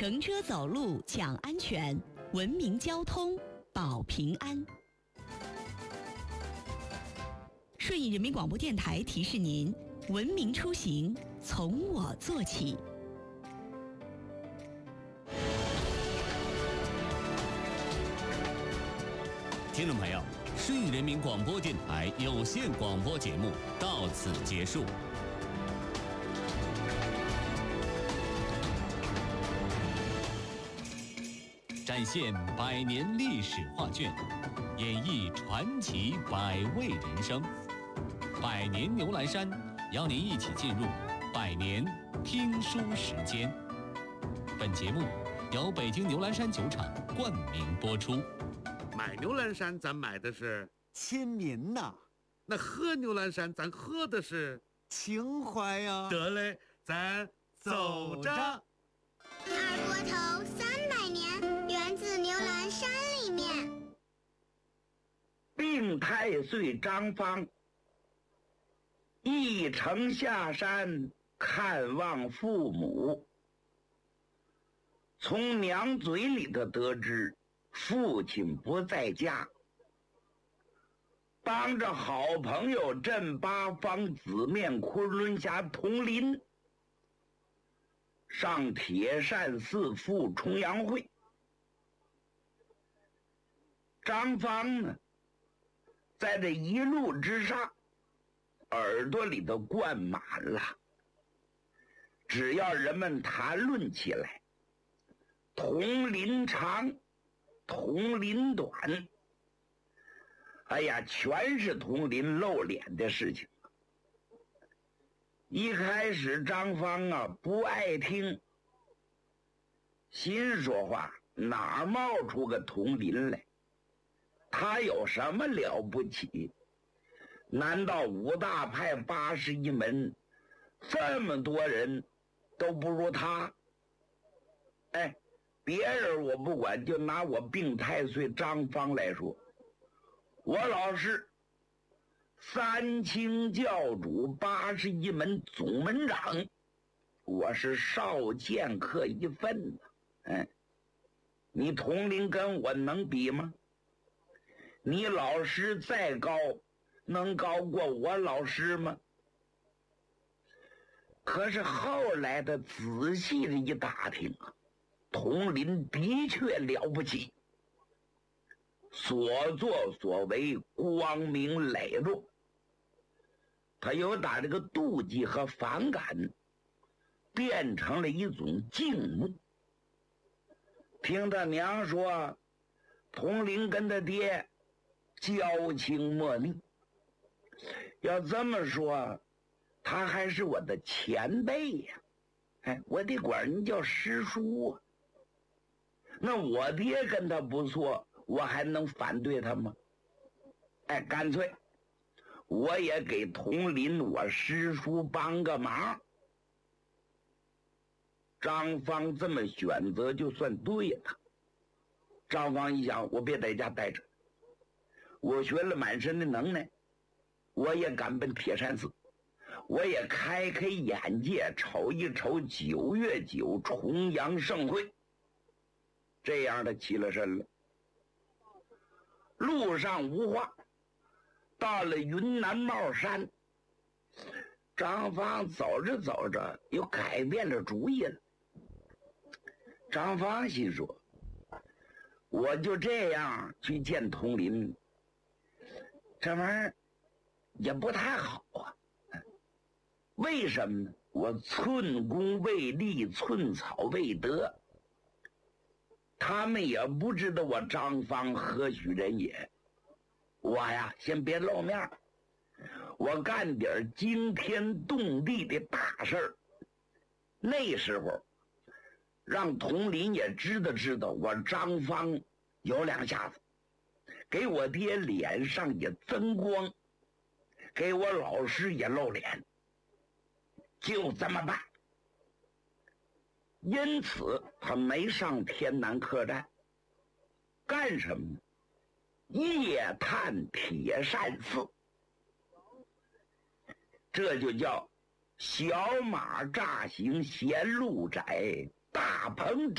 乘车走路讲安全，文明交通保平安。顺义人民广播电台提示您：文明出行从我做起。 听众朋友，顺义人民广播电台有线广播节目到此结束。展现百年历史画卷，演绎传奇百味人生。百年牛栏山邀您一起进入百年听书时间。本节目由北京牛栏山酒厂冠名播出。 买牛栏山咱买的是亲民呐， 那喝牛栏山咱喝的是情怀呀。 得嘞，咱走着。 二锅头300年，源自牛栏山里面。 病太岁张方一程下山看望父母，从娘嘴里头得知父亲不在家，帮着好朋友镇八方紫面昆仑侠佟林上铁扇寺赴重阳会。张方呢，在这一路之上，耳朵里头灌满了，只要人们谈论起来，佟林长佟林短，哎呀，全是佟林露脸的事情。一开始张方啊不爱听，心说话哪冒出个佟林来？他有什么了不起？难道5大派81门这么多人都不如他？哎，别人我不管，就拿我病太岁张方来说，我老师三清教主81门总门长，我是少剑客一份呢。你佟林跟我能比吗？你老师再高，能高过我老师吗？可是后来的仔细的一打听啊，佟林的确了不起，所作所为光明磊落。他又把这个妒忌和反感变成了一种敬慕。听他娘说，佟林跟他爹交情莫逆，要这么说，他还是我的前辈呀。我得管人叫师叔啊。那我爹跟他不错，我还能反对他吗？干脆我也给佟林我师叔帮个忙。张方这么选择就算对了。张方一想，我别在家待着，我学了满身的能耐，我也赶奔铁扇寺，我也开眼界，瞅一瞅9月9重阳盛会。这样的起了身了。路上无话，到了云南帽山，张方走着走着又改变了主意了。张方心说，我就这样去见佟林，这玩意儿也不太好啊。为什么呢？我寸功未立，寸草未得，他们也不知道我张方何许人也。我呀，先别露面，我干点惊天动地的大事儿。那时候让佟林也知道我张方有两下子，给我爹脸上也增光，给我老师也露脸，就这么办。因此他没上天南客栈，干什么呢？夜探铁扇寺。这就叫小马乍行嫌路窄，大鹏